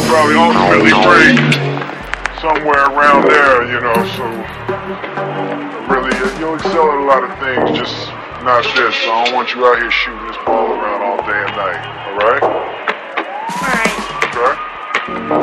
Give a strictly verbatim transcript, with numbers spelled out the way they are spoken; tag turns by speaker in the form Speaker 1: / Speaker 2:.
Speaker 1: probably ultimately break somewhere around there, you know, so really, you'll excel at a lot of things, just not this. So I don't want you out here shooting this ball around all day and night, alright?
Speaker 2: Alright.
Speaker 1: Okay?